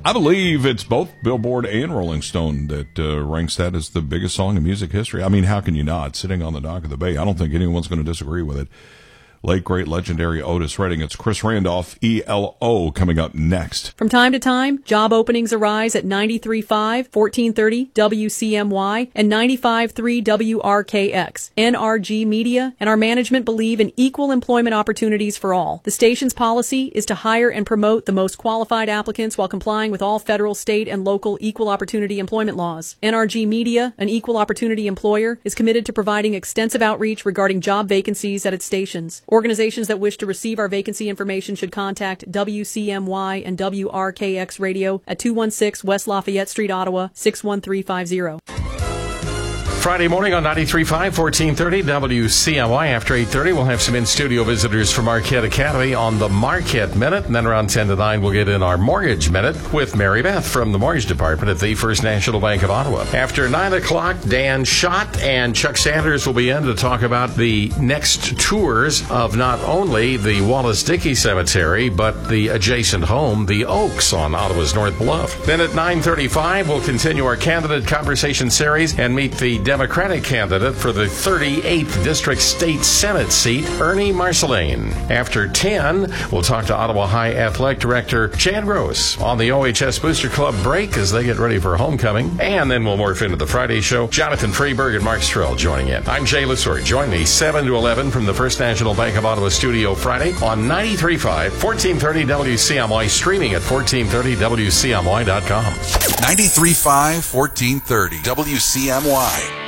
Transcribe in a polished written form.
I believe it's both Billboard and Rolling Stone that ranks that as the biggest song in music history. I mean, how can you not? Sitting on the dock of the bay. I don't think anyone's going to disagree with it. Late, great, legendary Otis Redding. It's Chris Randolph, ELO, coming up next. From time to time, job openings arise at 93.5, 1430 WCMY, and 95.3 WRKX. NRG Media and our management believe in equal employment opportunities for all. The station's policy is to hire and promote the most qualified applicants while complying with all federal, state, and local equal opportunity employment laws. NRG Media, an equal opportunity employer, is committed to providing extensive outreach regarding job vacancies at its stations. Organizations that wish to receive our vacancy information should contact WCMY and WRKX Radio at 216 West Lafayette Street, Ottawa, 61350. Friday morning on 93.5, 1430 WCMY. After 8:30, we'll have some in-studio visitors from Marquette Academy on the Marquette Minute. And then around 10 to 9, we'll get in our Mortgage Minute with Mary Beth from the Mortgage Department at the First National Bank of Ottawa. After 9 o'clock, Dan Schott and Chuck Sanders will be in to talk about the next tours of not only the Wallace Dickey Cemetery, but the adjacent home, the Oaks, on Ottawa's North Bluff. Then at 9:35, we'll continue our candidate conversation series and meet the Democratic candidate for the 38th District State Senate seat, Ernie Marceline. After 10, we'll talk to Ottawa High Athletic Director Chad Gross on the OHS Booster Club break as they get ready for homecoming. And then we'll morph into the Friday show. Jonathan Freeberg and Mark Strell joining in. I'm Jay Lesor. Join me 7 to 11 from the First National Bank of Ottawa studio Friday on 93.5, 1430 WCMY, streaming at 1430WCMY.com. 93.5, 1430 WCMY.